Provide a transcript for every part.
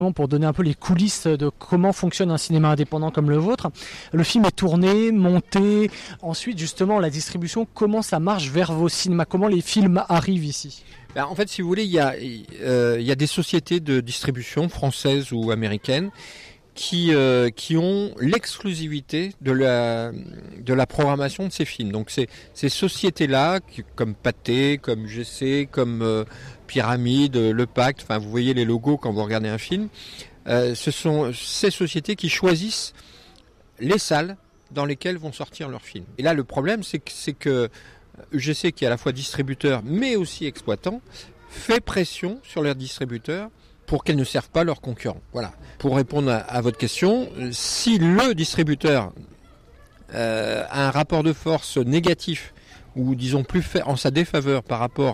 pour donner un peu les coulisses de comment fonctionne un cinéma indépendant comme le vôtre. Le film est tourné, monté, ensuite justement la distribution, comment ça marche vers vos cinémas, comment les films arrivent ici? En fait, si vous voulez, il y a des sociétés de distribution françaises ou américaines qui ont l'exclusivité de la programmation de ces films. Donc ces sociétés-là, comme Pathé, comme UGC, comme Pyramide, Le Pacte, enfin vous voyez les logos quand vous regardez un film, ce sont ces sociétés qui choisissent les salles dans lesquelles vont sortir leurs films. Et là le problème c'est que UGC, qui est à la fois distributeur mais aussi exploitant, fait pression sur leurs distributeurs pour qu'elles ne servent pas leurs concurrents. Voilà. Pour répondre à votre question, si le distributeur a un rapport de force négatif ou disons plus en sa défaveur par rapport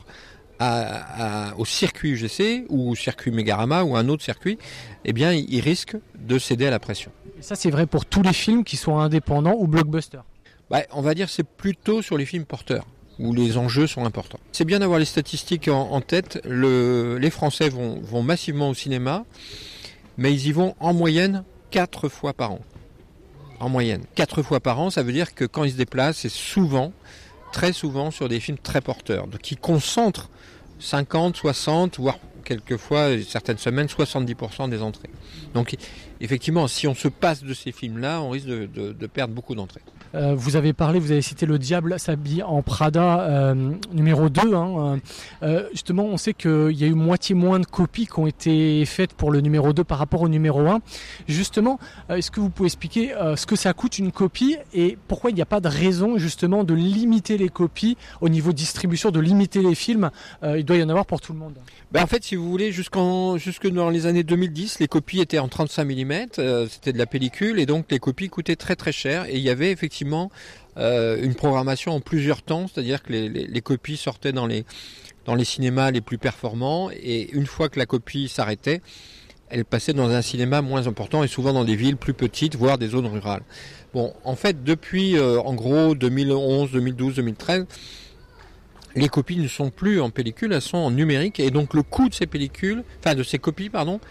au circuit UGC ou au circuit Megarama ou un autre circuit, eh bien il risque de céder à la pression. Et ça c'est vrai pour tous les films qui soient indépendants ou blockbusters? On va dire que c'est plutôt sur les films porteurs où les enjeux sont importants. C'est bien d'avoir les statistiques en tête. Les Français vont massivement au cinéma, mais ils y vont en moyenne 4 fois par an. En moyenne. 4 fois par an, ça veut dire que quand ils se déplacent, c'est souvent, très souvent, sur des films très porteurs, donc qui concentrent 50, 60, voire quelquefois, certaines semaines, 70% des entrées. Donc effectivement, si on se passe de ces films-là, on risque de perdre beaucoup d'entrées. Vous avez cité Le Diable s'habille en Prada numéro 2. Justement, on sait qu'il y a eu moitié moins de copies qui ont été faites pour le numéro 2 par rapport au numéro 1. Justement, est-ce que vous pouvez expliquer ce que ça coûte une copie et pourquoi il n'y a pas de raison justement de limiter les copies au niveau distribution, de limiter les films? Il doit y en avoir pour tout le monde. En fait, si vous voulez, jusque dans les années 2010, les copies étaient en 35 mm, c'était de la pellicule et donc les copies coûtaient très très cher et il y avait effectivement une programmation en plusieurs temps, c'est-à-dire que les copies sortaient dans les cinémas les plus performants et une fois que la copie s'arrêtait, elle passait dans un cinéma moins important et souvent dans des villes plus petites, voire des zones rurales. Bon, en fait, depuis en gros 2011, 2012, 2013, les copies ne sont plus en pellicule, elles sont en numérique et donc le coût de ces copies,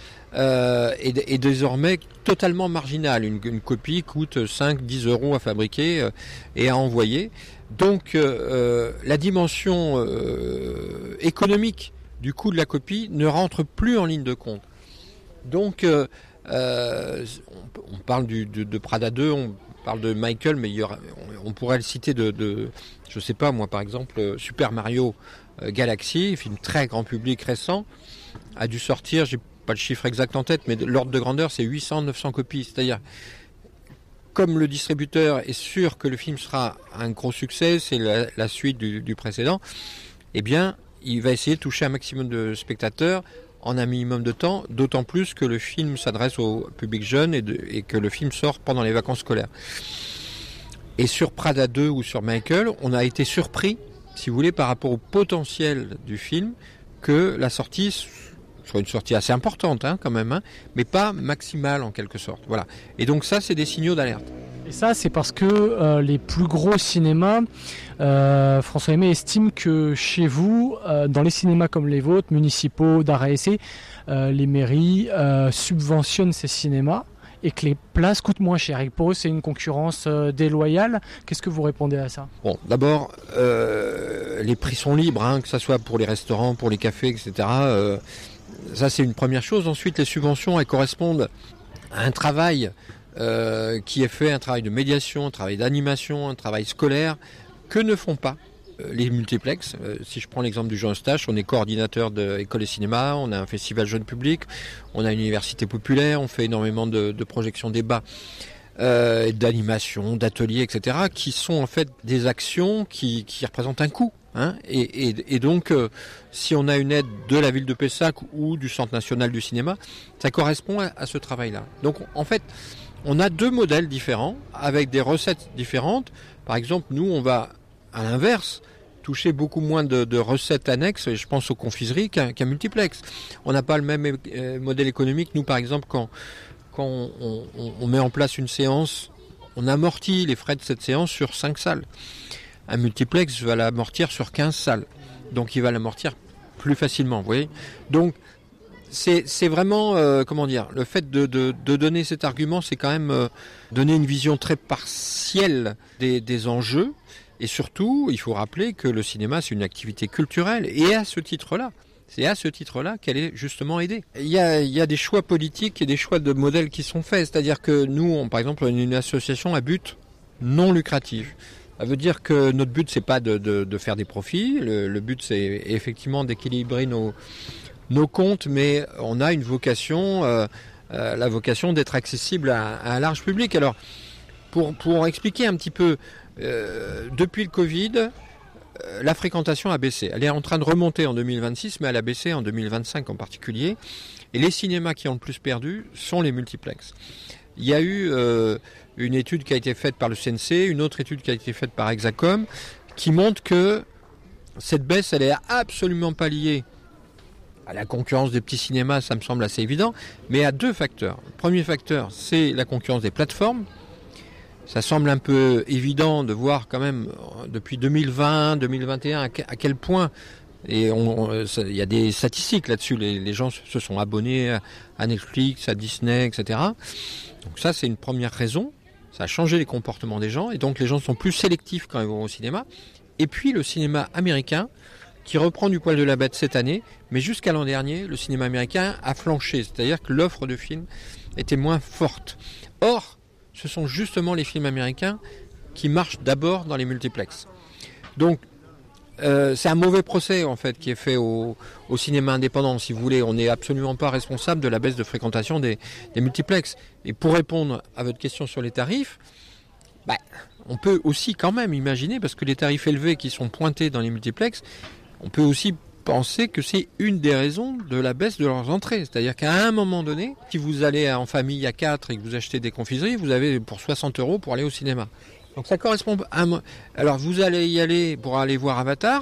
est désormais totalement marginal. Une copie coûte 5-10 € à fabriquer et à envoyer. Donc la dimension économique du coût de la copie ne rentre plus en ligne de compte. Donc on parle de Prada 2, on parle de Michael, mais on pourrait le citer je sais pas moi par exemple, Super Mario Galaxy, film très grand public récent, a dû sortir, j'ai pas le chiffre exact en tête, mais l'ordre de grandeur c'est 800-900 copies, c'est-à-dire comme le distributeur est sûr que le film sera un gros succès, c'est la suite du précédent, eh bien il va essayer de toucher un maximum de spectateurs en un minimum de temps, d'autant plus que le film s'adresse au public jeune et que le film sort pendant les vacances scolaires. Et sur Prada 2 ou sur Michael, on a été surpris, si vous voulez, par rapport au potentiel du film, que la sortie soit une sortie assez importante quand même, mais pas maximale en quelque sorte. Voilà. Et donc ça, c'est des signaux d'alerte. Et ça, c'est parce que les plus gros cinémas, François Aimé estime que chez vous, dans les cinémas comme les vôtres, municipaux, d'art et essai, les mairies subventionnent ces cinémas et que les places coûtent moins cher. Et pour eux, c'est une concurrence déloyale. Qu'est-ce que vous répondez à ça? Bon, d'abord, les prix sont libres, que ce soit pour les restaurants, pour les cafés, etc. Ça, c'est une première chose. Ensuite, les subventions, elles correspondent à un travail qui est fait, un travail de médiation, un travail d'animation, un travail scolaire, que ne font pas les multiplex. Si je prends l'exemple du Jean Eustache, on est coordinateur d'école et cinéma, on a un festival jeune public, on a une université populaire, on fait énormément de projections débats, d'animation, d'ateliers, etc., qui sont en fait des actions qui représentent un coût. Et donc, si on a une aide de la ville de Pessac ou du Centre national du cinéma, ça correspond à ce travail-là. Donc, en fait, on a deux modèles différents, avec des recettes différentes. Par exemple, nous, on va, à l'inverse, toucher beaucoup moins de recettes annexes, et je pense aux confiseries, qu'un multiplex. On n'a pas le même modèle économique. Nous, par exemple, quand on met en place une séance, on amortit les frais de cette séance sur 5 salles. Un multiplex va l'amortir sur 15 salles. Donc il va l'amortir plus facilement, vous voyez. Donc c'est vraiment, comment dire, le fait de donner cet argument, c'est quand même donner une vision très partielle des enjeux. Et surtout, il faut rappeler que le cinéma, c'est une activité culturelle. Et c'est à ce titre-là qu'elle est justement aidée. Il y a des choix politiques et des choix de modèles qui sont faits. C'est-à-dire que nous, par exemple, on est une association à but non lucratif. Ça veut dire que notre but, c'est pas de faire des profits. Le but, c'est effectivement d'équilibrer nos comptes, mais on a une vocation, la vocation d'être accessible à un large public. Alors, pour expliquer un petit peu, depuis le Covid, la fréquentation a baissé. Elle est en train de remonter en 2026, mais elle a baissé en 2025 en particulier. Et les cinémas qui ont le plus perdu sont les multiplexes. Il y a eu une étude qui a été faite par le CNC, une autre étude qui a été faite par Hexacom, qui montre que cette baisse, elle est absolument pas liée à la concurrence des petits cinémas, ça me semble assez évident, mais à deux facteurs. Le premier facteur, c'est la concurrence des plateformes. Ça semble un peu évident de voir quand même depuis 2020, 2021 à quel point, et il y a des statistiques là-dessus, les gens se sont abonnés à Netflix, à Disney, etc. Donc ça, c'est une première raison. Ça a changé les comportements des gens et donc les gens sont plus sélectifs quand ils vont au cinéma. Et puis le cinéma américain qui reprend du poil de la bête cette année, mais jusqu'à l'an dernier, le cinéma américain a flanché, c'est-à-dire que l'offre de films était moins forte. Or, ce sont justement les films américains qui marchent d'abord dans les multiplexes. Donc, c'est un mauvais procès en fait qui est fait au cinéma indépendant, si vous voulez. On n'est absolument pas responsable de la baisse de fréquentation des multiplexes. Et pour répondre à votre question sur les tarifs, on peut aussi quand même imaginer, parce que les tarifs élevés qui sont pointés dans les multiplexes, on peut aussi penser que c'est une des raisons de la baisse de leurs entrées. C'est-à-dire qu'à un moment donné, si vous allez en famille à 4 et que vous achetez des confiseries, vous avez pour 60 € pour aller au cinéma. Donc ça correspond à... Alors vous allez y aller pour aller voir Avatar.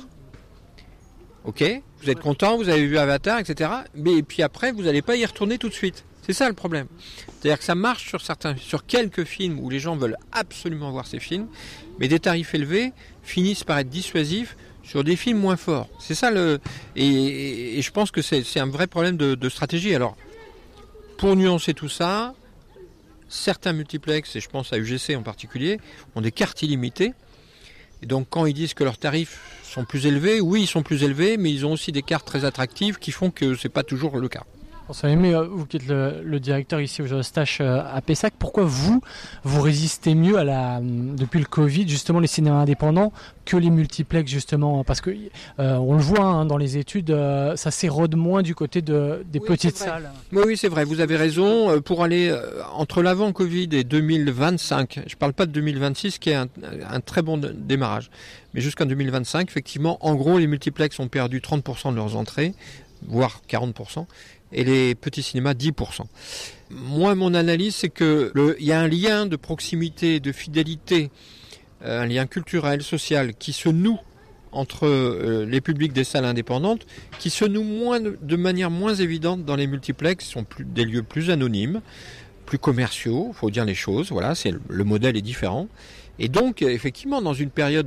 Ok, vous êtes content, vous avez vu Avatar, etc. Mais puis après, vous n'allez pas y retourner tout de suite. C'est ça le problème. C'est-à-dire que ça marche sur quelques films où les gens veulent absolument voir ces films, mais des tarifs élevés finissent par être dissuasifs sur des films moins forts. C'est ça et je pense que c'est un vrai problème de stratégie. Alors, pour nuancer tout ça, certains multiplexes, et je pense à UGC en particulier, ont des cartes illimitées. Et donc, quand ils disent que leurs tarifs sont plus élevés, oui, ils sont plus élevés, mais ils ont aussi des cartes très attractives qui font que c'est pas toujours le cas. Mais vous qui êtes le directeur ici au Eustache à Pessac, pourquoi vous résistez mieux depuis le Covid, justement, les cinémas indépendants que les multiplexes, justement? Parce que on le voit dans les études, ça s'érode moins du côté des petites salles. Oui, c'est vrai, vous avez raison. Pour aller entre l'avant-Covid et 2025, je ne parle pas de 2026 qui est un très bon démarrage, mais jusqu'en 2025, effectivement, en gros, les multiplexes ont perdu 30% de leurs entrées, voire 40%. Et les petits cinémas, 10%. Moi, mon analyse, c'est que il y a un lien de proximité, de fidélité, un lien culturel, social, qui se noue entre les publics des salles indépendantes, qui se noue de manière moins évidente dans les multiplexes, qui sont des lieux plus anonymes, plus commerciaux, il faut dire les choses. Voilà, le modèle est différent. Et donc, effectivement, dans une période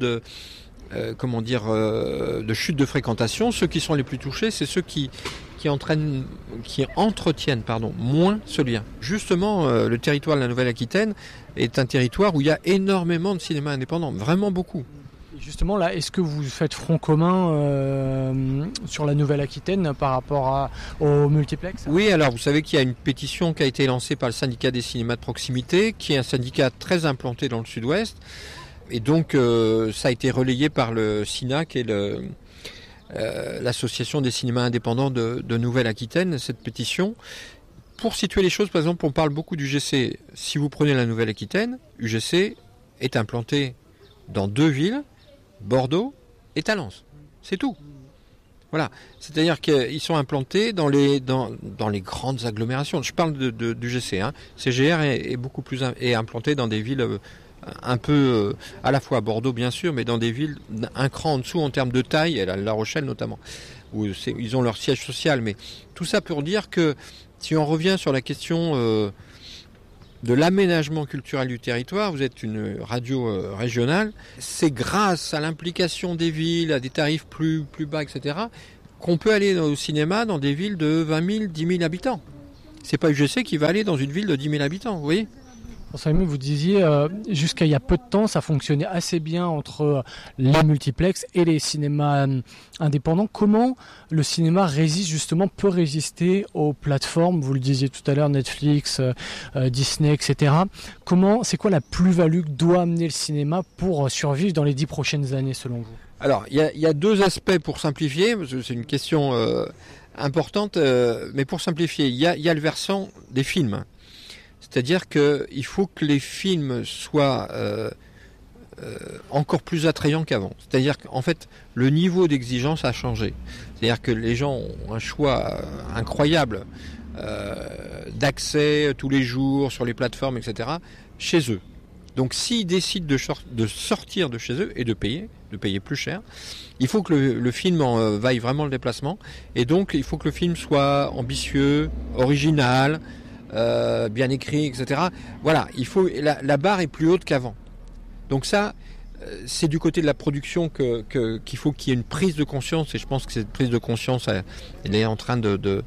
de chute de fréquentation, ceux qui sont les plus touchés, c'est ceux qui entretiennent moins ce lien. Justement, le territoire de la Nouvelle-Aquitaine est un territoire où il y a énormément de cinéma indépendant, vraiment beaucoup. Et justement, là, est-ce que vous faites front commun sur la Nouvelle-Aquitaine par rapport au multiplex? Oui, alors vous savez qu'il y a une pétition qui a été lancée par le syndicat des cinémas de proximité, qui est un syndicat très implanté dans le sud-ouest. Et donc, ça a été relayé par le SINA, qui est l'association des cinémas indépendants de Nouvelle-Aquitaine, cette pétition. Pour situer les choses, par exemple, on parle beaucoup d'UGC. Si vous prenez la Nouvelle-Aquitaine, UGC est implanté dans 2 villes, Bordeaux et Talence. C'est tout. Voilà. C'est-à-dire qu'ils sont implantés dans les grandes agglomérations. Je parle d'UGC. CGR est implanté dans des villes un peu, à la fois à Bordeaux bien sûr, mais dans des villes un cran en dessous en termes de taille, et La Rochelle notamment, où ils ont leur siège social. Mais tout ça pour dire que si on revient sur la question de l'aménagement culturel du territoire, vous êtes une radio régionale, c'est grâce à l'implication des villes, à des tarifs plus bas, etc., qu'on peut aller au cinéma dans des villes de 20 000, 10 000 habitants. C'est pas UGC qui va aller dans une ville de 10 000 habitants, vous voyez ? François Aimé, vous disiez, jusqu'à il y a peu de temps, ça fonctionnait assez bien entre les multiplexes et les cinémas indépendants. Comment le cinéma peut résister aux plateformes, vous le disiez tout à l'heure, Netflix, Disney, etc. C'est quoi la plus-value que doit amener le cinéma pour survivre dans les 10 prochaines années, selon vous ? Alors, il y a deux aspects pour simplifier, parce que c'est une question importante, mais pour simplifier, il y a le versant des films. C'est-à-dire qu'il faut que les films soient encore plus attrayants qu'avant. C'est-à-dire qu'en fait, le niveau d'exigence a changé. C'est-à-dire que les gens ont un choix incroyable d'accès tous les jours sur les plateformes, etc., chez eux. Donc s'ils décident de sortir de chez eux et de payer plus cher, il faut que le film vaille vraiment le déplacement. Et donc il faut que le film soit ambitieux, original, bien écrit, etc. Voilà, la barre est plus haute qu'avant. Donc ça, c'est du côté de la production qu'il faut qu'il y ait une prise de conscience, et je pense que cette prise de conscience, elle est en train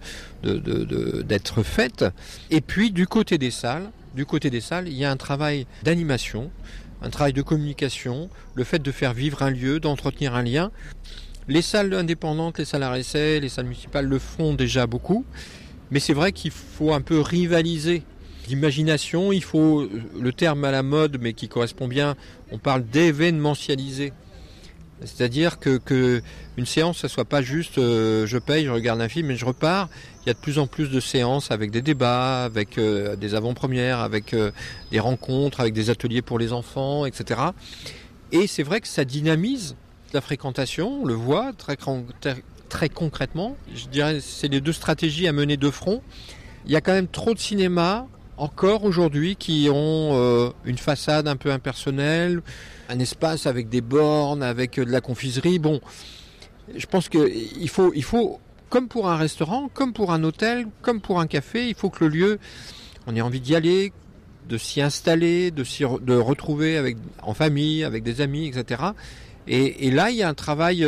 d'être faite. Et puis du côté des salles, il y a un travail d'animation, un travail de communication, le fait de faire vivre un lieu, d'entretenir un lien. Les salles indépendantes, les salles à essai, les salles municipales le font déjà beaucoup. Mais c'est vrai qu'il faut un peu rivaliser d'imagination. Il faut, le terme à la mode, mais qui correspond bien, on parle d'événementialiser. C'est-à-dire que une séance, ça soit pas juste je paye, je regarde un film et je repars. Il y a de plus en plus de séances avec des débats, avec des avant-premières, avec des rencontres, avec des ateliers pour les enfants, etc. Et c'est vrai que ça dynamise la fréquentation, on le voit très concrètement. Je dirais que c'est les deux stratégies à mener de front. Il y a quand même trop de cinémas, encore aujourd'hui, qui ont une façade un peu impersonnelle, un espace avec des bornes, avec de la confiserie. Bon, je pense qu'il faut, comme pour un restaurant, comme pour un hôtel, comme pour un café, il faut que le lieu, on ait envie d'y aller, de s'y installer, de retrouver en famille, avec des amis, etc. Et là, il y a un travail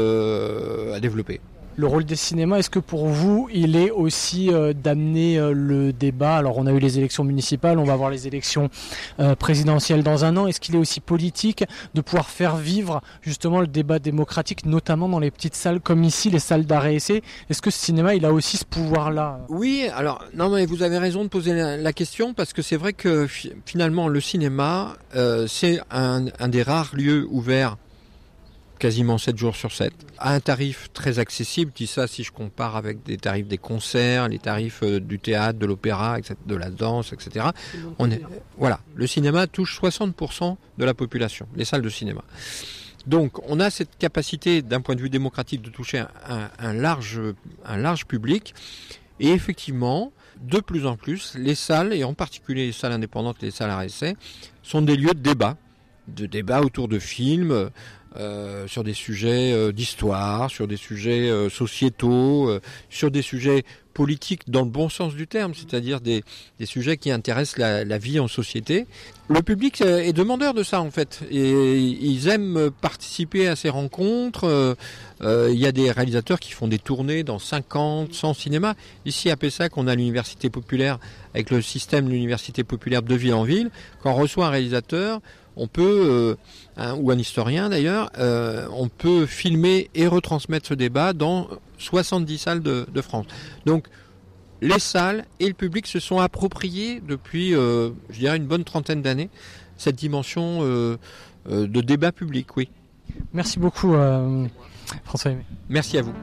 à développer. Le rôle des cinémas, est-ce que pour vous, il est aussi d'amener le débat ? Alors, on a eu les élections municipales, on va avoir les élections présidentielles dans un an. Est-ce qu'il est aussi politique de pouvoir faire vivre justement le débat démocratique, notamment dans les petites salles comme ici, les salles d'arrêt-essai ? Est-ce que ce cinéma, il a aussi ce pouvoir-là ? Oui, alors, non, mais vous avez raison de poser la question, parce que c'est vrai que finalement, le cinéma, c'est un des rares lieux ouverts quasiment 7 jours sur 7, à un tarif très accessible. Je dis ça si je compare avec des tarifs des concerts, les tarifs du théâtre, de l'opéra, de la danse, etc. Voilà, le cinéma touche 60% de la population, les salles de cinéma. Donc on a cette capacité d'un point de vue démocratique de toucher un large public, et effectivement, de plus en plus, les salles, et en particulier les salles indépendantes, les salles à essai, sont des lieux de débat autour de films, sur des sujets d'histoire, sur des sujets sociétaux, sur des sujets politiques dans le bon sens du terme, c'est-à-dire des sujets qui intéressent la vie en société. Le public est demandeur de ça en fait, et ils aiment participer à ces rencontres. Il y a des réalisateurs qui font des tournées dans 50, 100 cinémas. Ici à Pessac, on a l'université populaire, avec le système de l'université populaire de ville en ville. Quand on reçoit un réalisateur, on peut, ou un historien d'ailleurs, on peut filmer et retransmettre ce débat dans 70 salles de France. Donc les salles et le public se sont appropriés depuis, je dirais, une bonne trentaine d'années, cette dimension de débat public, oui. Merci beaucoup François Aimé. Merci à vous.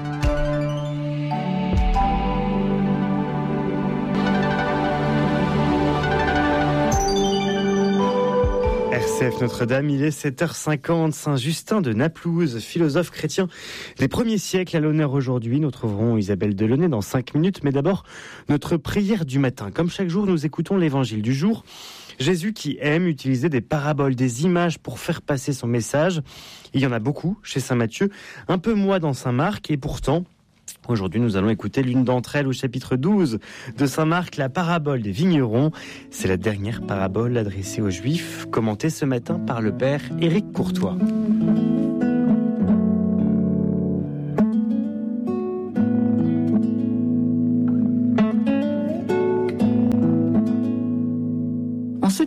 RCF Notre-Dame, il est 7h50. Saint Justin de Naplouse, philosophe chrétien des premiers siècles, à l'honneur aujourd'hui. Nous trouverons Isabelle Delaunay dans 5 minutes, mais d'abord notre prière du matin. Comme chaque jour, nous écoutons l'évangile du jour. Jésus qui aime utiliser des paraboles, des images pour faire passer son message. Il y en a beaucoup chez Saint Matthieu, un peu moins dans Saint Marc, et pourtant, aujourd'hui, nous allons écouter l'une d'entre elles au chapitre 12 de Saint Marc, la parabole des vignerons. C'est la dernière parabole adressée aux Juifs, commentée ce matin par le père Éric Courtois.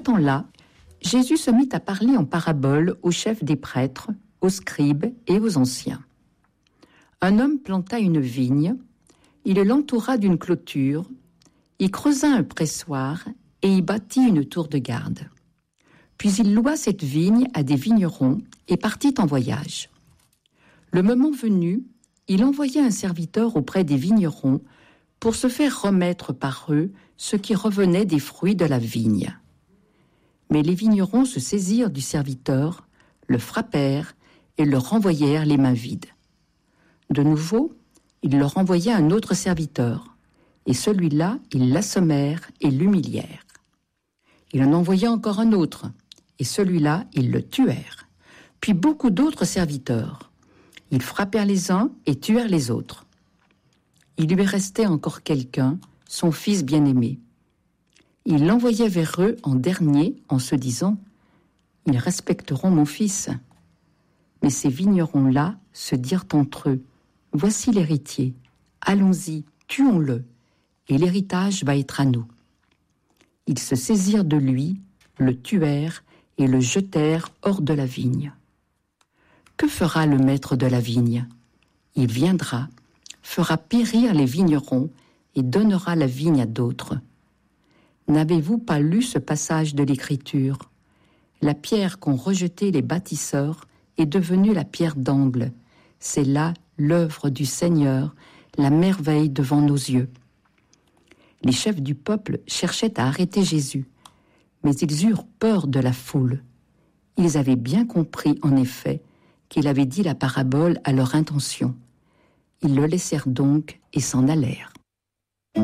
temps-là, Jésus se mit à parler en parabole aux chefs des prêtres, aux scribes et aux anciens. Un homme planta une vigne, il l'entoura d'une clôture, il creusa un pressoir et y bâtit une tour de garde. Puis il loua cette vigne à des vignerons et partit en voyage. Le moment venu, il envoya un serviteur auprès des vignerons pour se faire remettre par eux ce qui revenait des fruits de la vigne. Mais les vignerons se saisirent du serviteur, le frappèrent et le renvoyèrent les mains vides. De nouveau, il leur envoya un autre serviteur, et celui-là, ils l'assommèrent et l'humilièrent. Il en envoya encore un autre, et celui-là, ils le tuèrent. Puis beaucoup d'autres serviteurs. Ils frappèrent les uns et tuèrent les autres. Il lui restait encore quelqu'un, son fils bien-aimé. Il l'envoya vers eux en dernier en se disant « Ils respecteront mon fils ». Mais ces vignerons-là se dirent entre eux « Voici l'héritier, allons-y, tuons-le, et l'héritage va être à nous. » Ils se saisirent de lui, le tuèrent et le jetèrent hors de la vigne. Que fera le maître de la vigne ? Il viendra, fera périr les vignerons et donnera la vigne à d'autres. N'avez-vous pas lu ce passage de l'Écriture ? La pierre qu'ont rejetée les bâtisseurs est devenue la pierre d'angle. C'est là l'œuvre du Seigneur, la merveille devant nos yeux. Les chefs du peuple cherchaient à arrêter Jésus, mais ils eurent peur de la foule. Ils avaient bien compris, en effet, qu'il avait dit la parabole à leur intention. Ils le laissèrent donc et s'en allèrent.